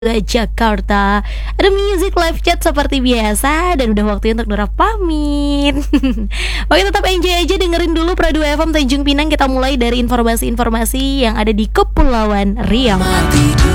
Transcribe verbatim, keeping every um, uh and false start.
Jakarta. Ada music live chat seperti biasa. Dan udah waktunya untuk Nora pamit. Oke, tetap enjoy aja, dengerin dulu Pradu F M Tanjung Pinang. Kita mulai dari informasi-informasi yang ada di Kepulauan Riau.